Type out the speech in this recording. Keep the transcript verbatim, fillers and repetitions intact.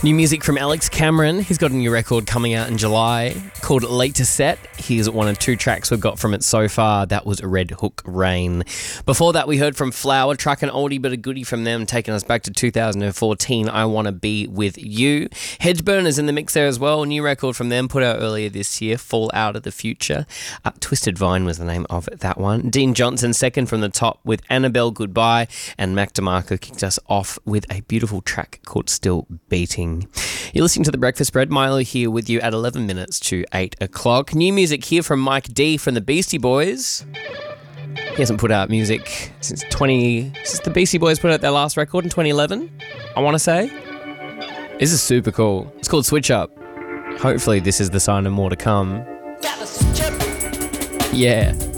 New music from Alex Cameron. He's got a new record coming out in July called Late to Set. Here's one of two tracks we've got from it so far. That was Red Hook Rain. Before that, we heard from Flower, track an oldie but a goodie from them, taking us back to two thousand fourteen, I Wanna Be With You. Hedgeburners in the mix there as well. New record from them put out earlier this year, Fall Out of the Future. Uh, Twisted Vine was the name of that one. Dean Johnson second from the top with Annabelle Goodbye, and Mac DeMarco kicked us off with a beautiful track called Still Beating. You're listening to The Breakfast Spread. Milo here with you at eleven minutes to eight o'clock. New music here from Mike D from the Beastie Boys. He hasn't put out music since twenty since the Beastie Boys put out their last record in twenty eleven, I want to say. This is super cool. It's called Switch Up. Hopefully this is the sign of more to come. Yeah.